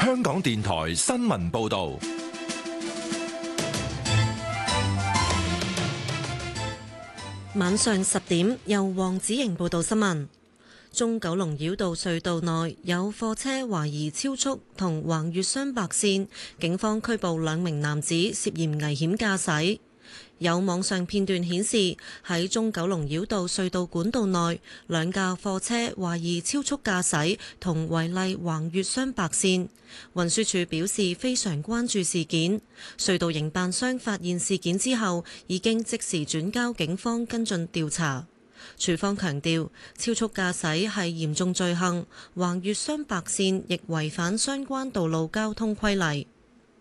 香港電台新聞報道。 晚上10點，由黃子瑩報道新聞。中九龍繞道隧道內有貨車懷疑超速同橫越雙白線，警方拘捕2名男子涉嫌危險駕駛。有網上片段顯示，喺中九龍繞道隧道管道內，2架貨車懷疑超速駕駛同違例橫越雙白線。運輸署表示非常關注事件，隧道營辦商發現事件之後，已經即時轉交警方跟進調查。署方強調，超速駕駛係嚴重罪行，橫越雙白線亦違反相關道路交通規例。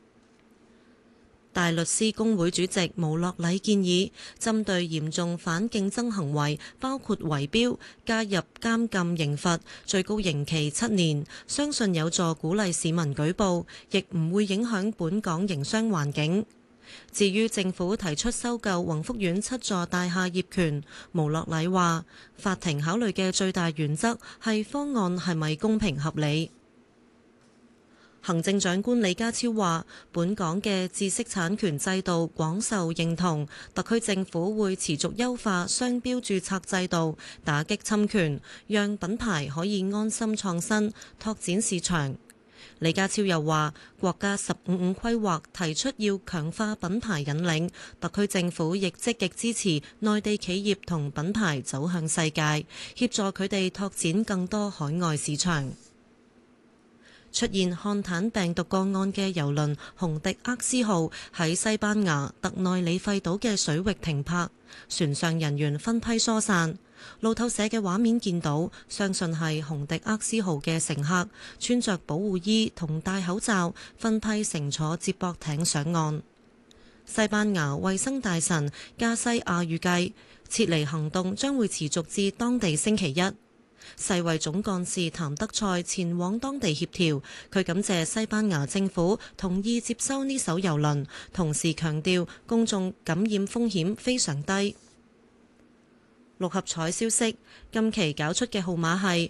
大律師公會主席毛樂禮建議，針對嚴重反競爭行為，包括圍標，加入監禁刑罰，最高刑期7年，相信有助鼓勵市民舉報，亦唔會影響本港營商環境。至於政府提出收購宏福苑7座大廈業權，毛樂禮話，法庭考慮嘅最大原則係方案係咪公平合理。行政長官李家超話，本港嘅知識產權制度廣受認同，特區政府會持續優化商標註冊制度，打擊侵權，讓品牌可以安心創新，拓展市場。李家超又話，國家15+5規劃提出要強化品牌引領，特區政府亦積極支持內地企業同品牌走向世界，協助佢哋拓展更多海外市場。出現漢坦病毒個案嘅郵輪紅迪厄斯號喺西班牙特內里費島嘅水域停泊，船上人員分批疏散。路透社嘅畫面見到，相信係紅迪厄斯號嘅乘客穿着保護衣同戴口罩，分批乘坐接駁艇上岸。西班牙衛生大臣加西亞預計，撤離行動將會持續至當地星期一。世衛總幹事譚德塞前往當地協調，佢感謝西班牙政府同意接收呢艘郵輪，同時強調公眾感染風險非常低。六合彩消息，今期搞出嘅號碼係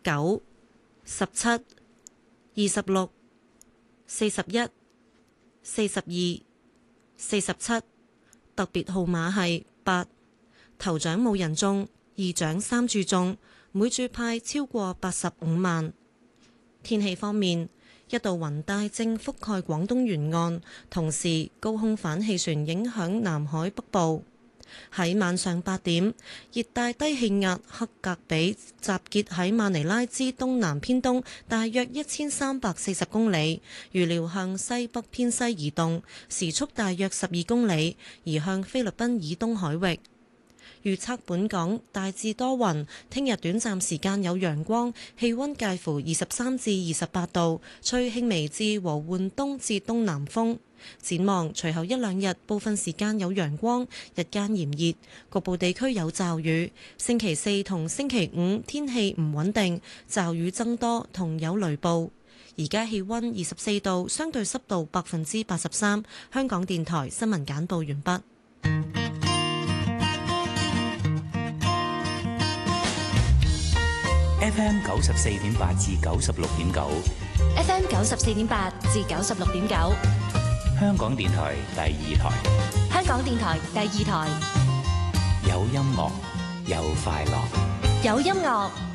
9、17、26、41、42、47，特別號碼係8。頭獎冇人中，二獎3注中，每注派超過85萬。天氣方面，一道雲帶正覆蓋廣東沿岸，同時高空反氣旋影響南海北部。喺晚上8點，熱帶低氣壓克格比集結喺馬尼拉之東南偏東大約1340公里，預料向西北偏西移動，時速大約12公里，移向菲律賓以東海域。預測本港大致多雲，聽日短暫時間有陽光，氣溫介乎23至28度，吹輕微至和緩東至東南風。展望隨後1-2日，部分時間有陽光，日間炎熱，局部地區有驟雨。星期4同星期5天氣唔穩定，驟雨增多同有雷暴。而家氣溫24度，相對濕度83%。香港電台新聞簡報完畢。 FM 94.8至96.9 ，FM 94.8至96.9， 香港電台第2台， 香港電台第2台， 有音樂，有快樂， 有音樂，